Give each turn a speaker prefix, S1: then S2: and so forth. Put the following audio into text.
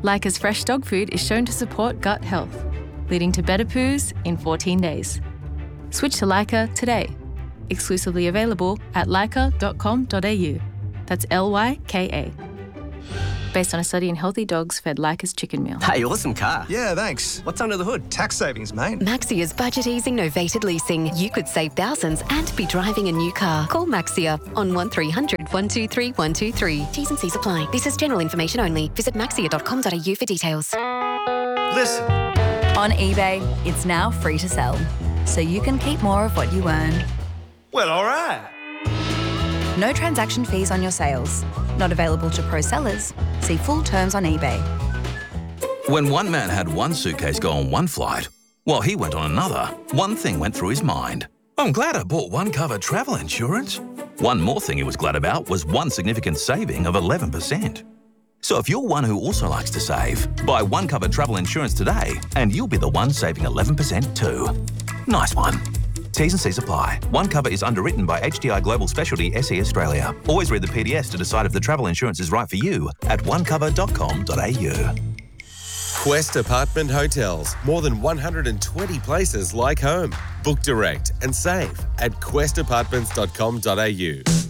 S1: Leica's fresh dog food is shown to support gut health, leading to better poos in 14 days. Switch to Leica today. Exclusively available at leica.com.au. That's Lyka. Based on a study in healthy dogs fed Leica's chicken meal.
S2: Hey, awesome car.
S3: Yeah, thanks.
S2: What's under the hood?
S3: Tax savings, mate.
S4: Maxia's budget-easing novated leasing. You could save thousands and be driving a new car. Call Maxia on 1300 123 123. T's and C's apply. This is general information only. Visit maxia.com.au for details.
S3: Listen.
S5: On eBay, it's now free to sell, so you can keep more of what you earn.
S3: Well, all right.
S5: No transaction fees on your sales. Not available to pro sellers. See full terms on eBay.
S6: When one man had one suitcase go on one flight, while he went on another, one thing went through his mind. I'm glad I bought OneCover travel insurance. One more thing he was glad about was one significant saving of 11%. So if you're one who also likes to save, buy OneCover travel insurance today and you'll be the one saving 11% too. Nice one. T's and C's apply. OneCover is underwritten by HDI Global Specialty SE Australia. Always read the PDS to decide if the travel insurance is right for you at onecover.com.au.
S7: Quest Apartment Hotels. More than 120 places like home. Book direct and save at questapartments.com.au.